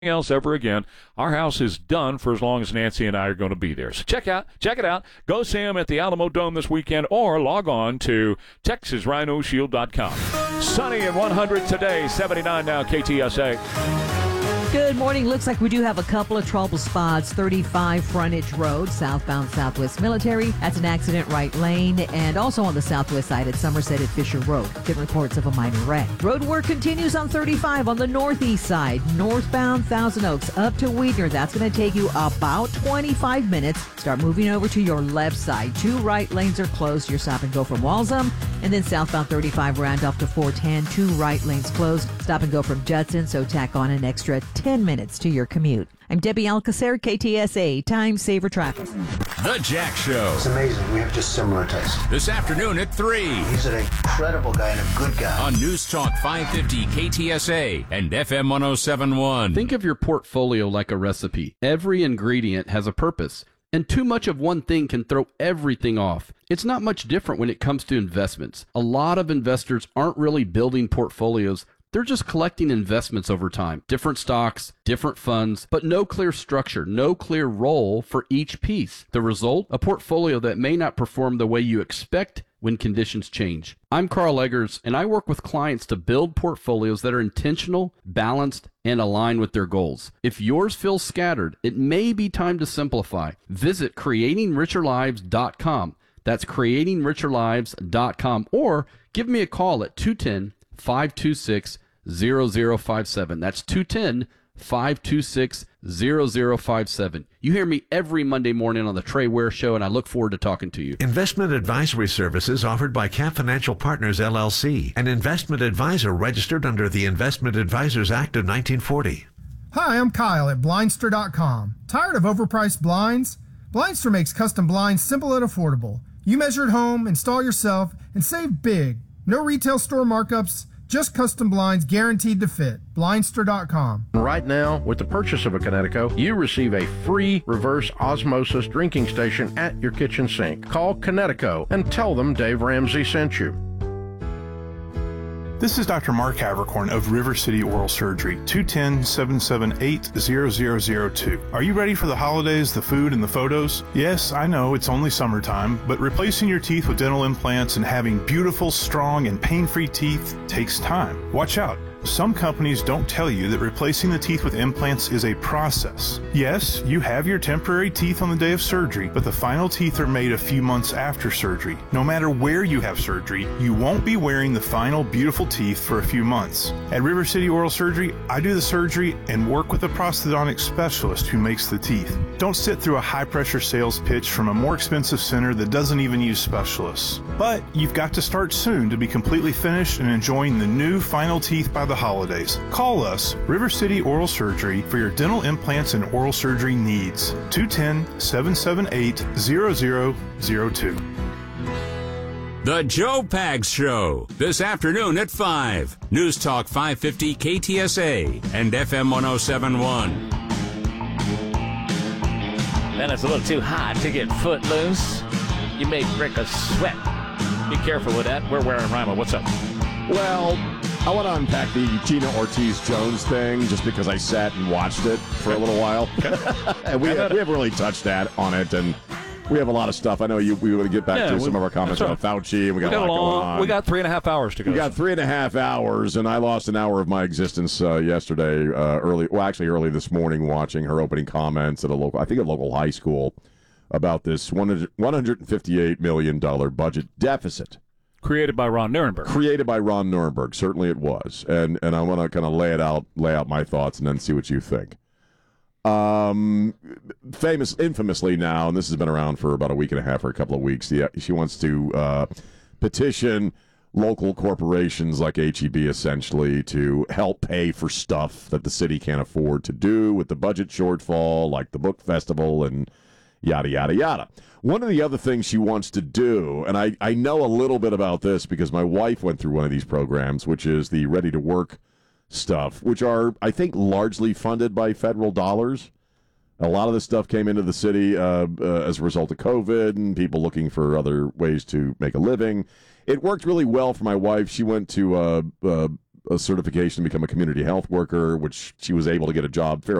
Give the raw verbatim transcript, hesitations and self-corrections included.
else ever again. Our house is done for as long as Nancy and I are going to be there. So check out, check it out. Go see them at the Alamo Dome this weekend, or log on to Texas Rhino Shield dot com. Sunny and one hundred today, seventy-nine now, K T S A. Good morning. Looks like we do have a couple of trouble spots. thirty-five Frontage Road, southbound Southwest Military. That's an accident right lane. And also on the southwest side at Somerset at Fisher Road. Get reports of a minor wreck. Road work continues on thirty-five on the northeast side. Northbound Thousand Oaks up to Weidner. That's going to take you about twenty-five minutes. Start moving over to your left side. Two right lanes are closed. You're stop and go from Walsham. And then southbound thirty-five Randolph to four ten. Two right lanes closed. Stop and go from Judson. So tack on an extra ten minutes to your commute. I'm Debbie Alcacer, K T S A, Time Saver Traffic. The Jack Show. It's amazing. We have just similar tastes. This afternoon at three. He's an incredible guy and a good guy. On News Talk five fifty K T S A and F M one oh seven point one. Think of your portfolio like a recipe. Every ingredient has a purpose, and too much of one thing can throw everything off. It's not much different when it comes to investments. A lot of investors aren't really building portfolios. They're just collecting investments over time. Different stocks, different funds, but no clear structure, no clear role for each piece. The result? A portfolio that may not perform the way you expect when conditions change. I'm Carl Eggers, and I work with clients to build portfolios that are intentional, balanced, and aligned with their goals. If yours feels scattered, it may be time to simplify. Visit creating richer lives dot com. That's creating richer lives dot com, or give me a call at two one zero, five two six, zero zero five seven. That's two one zero, five two six, zero zero five seven. You hear me every Monday morning on the Trey Ware Show, and I look forward to talking to you. Investment advisory services offered by Cap Financial Partners, L L C, an investment advisor registered under the Investment Advisors Act of nineteen forty. Hi, I'm Kyle at Blindster dot com. Tired of overpriced blinds? Blindster makes custom blinds simple and affordable. You measure at home, install yourself, and save big. No retail store markups, just custom blinds guaranteed to fit. Blindster dot com. Right now, with the purchase of a Connecticut, you receive a free reverse osmosis drinking station at your kitchen sink. Call Connecticut and tell them Dave Ramsey sent you. This is Doctor Mark Havercorn of River City Oral Surgery, two one zero, seven seven eight, zero zero zero two. Are you ready for the holidays, the food, and the photos? Yes, I know it's only summertime, but replacing your teeth with dental implants and having beautiful, strong, and pain-free teeth takes time. Watch out. Some companies don't tell you that replacing the teeth with implants is a process. Yes, you have your temporary teeth on the day of surgery, but the final teeth are made a few months after surgery. No matter where you have surgery, you won't be wearing the final beautiful teeth for a few months. At River City Oral Surgery, I do the surgery and work with a prosthodontic specialist who makes the teeth. Don't sit through a high-pressure sales pitch from a more expensive center that doesn't even use specialists. But you've got to start soon to be completely finished and enjoying the new final teeth by the holidays. Call us, River City Oral Surgery, for your dental implants and oral surgery needs. two one zero, seven seven eight, zero zero zero two. The Joe Pags Show, this afternoon at five. News Talk five fifty K T S A and F M one oh seven point one. Then it's a little too hot to get footloose. You may break a sweat. Be careful with that. We're wearing Rima. What's up? Well, I want to unpack the Gina Ortiz-Jones thing just because I sat and watched it for a little while. and we, we haven't really touched that on it, and we have a lot of stuff. I know you. We want to get back yeah, to we, some of our comments about Fauci, and we got, we got a lot long, going on. We got three and a half hours to go. We got three and a half hours, and I lost an hour of my existence uh, yesterday, uh, early. Well, actually, early this morning, watching her opening comments at a local, I think, a local high school about this one hundred fifty-eight million dollars budget deficit. Created by Ron Nirenberg. Created by Ron Nirenberg. Certainly it was. And and I want to kind of lay it out, lay out my thoughts, and then see what you think. Um, famous, infamously now, and this has been around for about a week and a half or a couple of weeks, yeah, she wants to uh, petition local corporations like H E B, essentially, to help pay for stuff that the city can't afford to do with the budget shortfall, like the book festival and yada, yada, yada. One of the other things she wants to do, and I, I know a little bit about this because my wife went through one of these programs, which is the Ready to Work stuff, which are, I think, largely funded by federal dollars. A lot of this stuff came into the city uh, uh, as a result of COVID and people looking for other ways to make a living. It worked really well for my wife. She went to uh, uh, a certification to become a community health worker, which she was able to get a job fairly